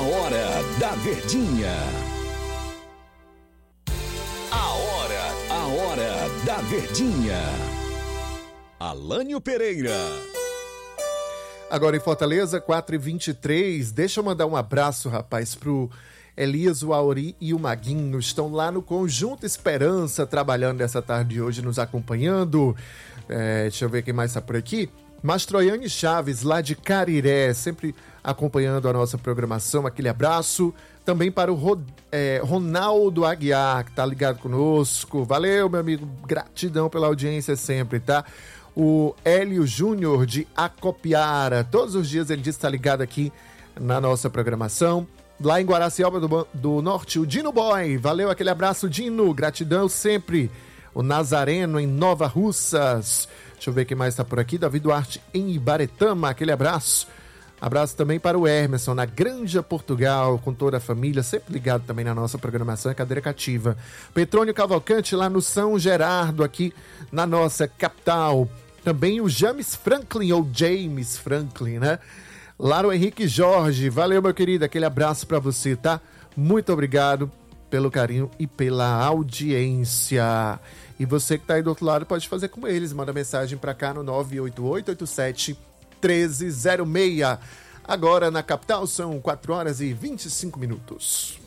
Hora da Verdinha. A Hora da Verdinha. Alânio Pereira. Agora em Fortaleza, 4h23. Deixa eu mandar um abraço, rapaz, pro Elias, o Auri e o Maguinho. Estão lá no Conjunto Esperança, trabalhando nessa tarde de hoje, nos acompanhando. Deixa eu ver quem mais está por aqui. Mastroiane Chaves, lá de Cariré, sempre acompanhando a nossa programação. Aquele abraço. Também para o Ronaldo Aguiar, que está ligado conosco. Valeu, meu amigo. Gratidão pela audiência sempre, tá? O Hélio Júnior, de Acopiara. Todos os dias ele diz que está ligado aqui na nossa programação. Lá em Guaraciaba do Norte, o Dino Boy. Valeu, aquele abraço, Dino. Gratidão sempre. O Nazareno, em Nova Russas. Deixa eu ver quem mais está por aqui. Davi Duarte, em Ibaretama. Aquele abraço. Abraço também para o Emerson, na Granja Portugal, com toda a família, sempre ligado também na nossa programação, Cadeira Cativa. Petrônio Cavalcante, lá no São Gerardo, aqui na nossa capital. Também o James Franklin, ou James Franklin, né? Lá no Henrique Jorge. Valeu, meu querido, aquele abraço para você, tá? Muito obrigado pelo carinho e pela audiência. E você que tá aí do outro lado pode fazer como eles, manda mensagem para cá no 988-87-1306. Agora na capital são 4h25.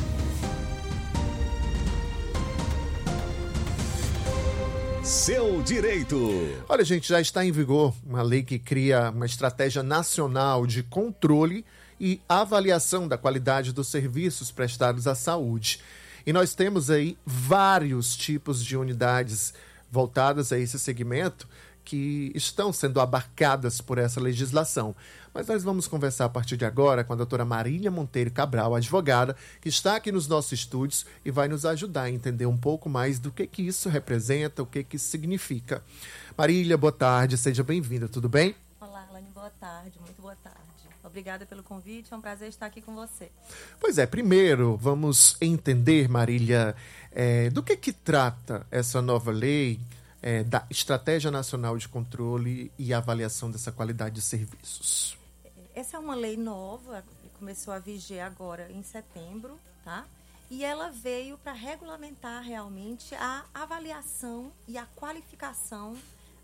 Seu direito. Olha, gente, já está em vigor uma lei que cria uma estratégia nacional de controle e avaliação da qualidade dos serviços prestados à saúde. E nós temos aí vários tipos de unidades voltadas a esse segmento que estão sendo abarcadas por essa legislação. Mas nós vamos conversar a partir de agora com a doutora Marília Monteiro Cabral, advogada, que está aqui nos nossos estúdios e vai nos ajudar a entender um pouco mais do que isso representa, o que isso significa. Marília, boa tarde, seja bem-vinda, tudo bem? Olá, Alane, boa tarde, muito boa tarde. Obrigada pelo convite, é um prazer estar aqui com você. Pois é, primeiro vamos entender, Marília, do que trata essa nova lei, da Estratégia Nacional de Controle e Avaliação dessa qualidade de serviços. Essa é uma lei nova, começou a viger agora em setembro, tá? E ela veio para regulamentar realmente a avaliação e a qualificação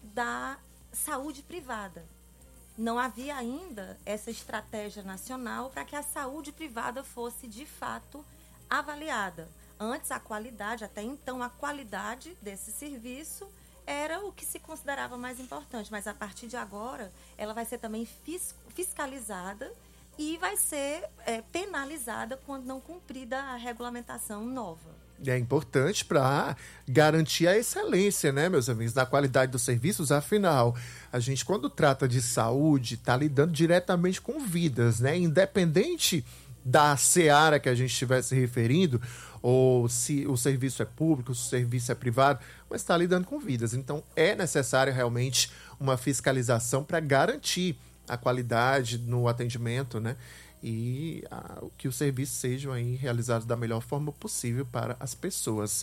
da saúde privada. Não havia ainda essa estratégia nacional para que a saúde privada fosse, de fato, avaliada. Antes, a qualidade, até então, a qualidade desse serviço era o que se considerava mais importante, mas a partir de agora ela vai ser também fiscalizada e vai ser penalizada quando não cumprida a regulamentação nova. É importante para garantir a excelência, né, meus amigos, da qualidade dos serviços. Afinal, a gente, quando trata de saúde, está lidando diretamente com vidas, né? Independente da seara que a gente estiver se referindo, ou se o serviço é público, se o serviço é privado, mas está lidando com vidas. Então, é necessário realmente uma fiscalização para garantir a qualidade no atendimento, né? E que os serviços sejam aí realizados da melhor forma possível para as pessoas.